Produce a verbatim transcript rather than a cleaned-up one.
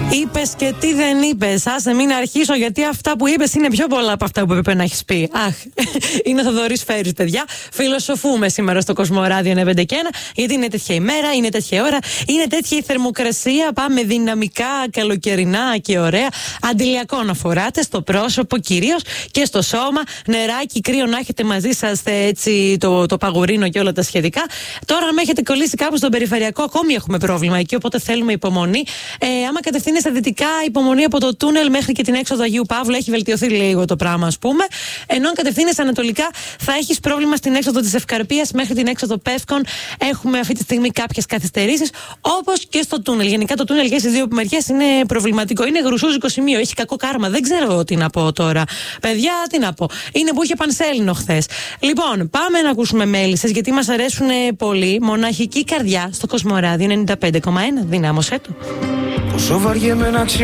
Είπες και τι δεν είπες. Άσε μην αρχίσω, γιατί αυτά που είπες είναι πιο πολλά από αυτά που έπρεπε να έχεις πει. Αχ, είναι ο Θοδωρής Φέρης, παιδιά. Φιλοσοφούμε σήμερα στο Κοσμοράδιο ενενήντα και ένα, γιατί είναι τέτοια ημέρα, είναι τέτοια ώρα, είναι τέτοια η θερμοκρασία. Πάμε δυναμικά, καλοκαιρινά και ωραία. Αντιλιακό να φοράτε, στο πρόσωπο κυρίως και στο σώμα. Νεράκι, κρύο να έχετε μαζί σας, έτσι το, το παγουρίνο και όλα τα σχετικά. Τώρα, αν με έχετε κολλήσει κάπου στον περιφερειακό, ακόμη έχουμε πρόβλημα εκεί, οπότε θέλουμε υπομονή. Ε, άμα κατευθύνει στα δυτικά, υπομονή από το τούνελ μέχρι και την έξοδο Αγίου Παύλου. Έχει βελτιωθεί λίγο το πράγμα, ας πούμε. Ενώ αν κατευθύνει ανατολικά, θα έχεις πρόβλημα στην έξοδο της Ευκαρπίας μέχρι την έξοδο Πεύκων. Έχουμε αυτή τη στιγμή κάποιες καθυστερήσεις, όπως και στο τούνελ. Γενικά το τούνελ και στις δύο μεριές είναι προβληματικό. Είναι γρουσούζικο σημείο, έχει κακό κάρμα. Δεν ξέρω τι να πω τώρα. Παιδιά, τι να πω. Είναι που είχε πανσέλινο χθες. Λοιπόν, πάμε να ακούσουμε μέλισσες, γιατί μας αρέσουν πολύ. Μοναχική καρδιά στο Κοσμοράδιο ενενήντα πέντε κόμμα ένα. Δυνάμωσέ το. Πόσο βαριέμαι να